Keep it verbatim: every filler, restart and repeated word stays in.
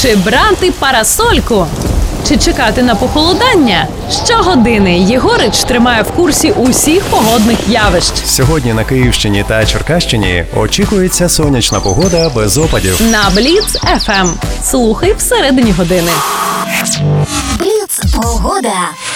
Чи брати парасольку? Чи чекати на похолодання? Щогодини Єгорич тримає в курсі усіх погодних явищ. Сьогодні на Київщині та Черкащині очікується сонячна погода без опадів. На Бліц еф ем. Слухай всередині години. Бліц погода.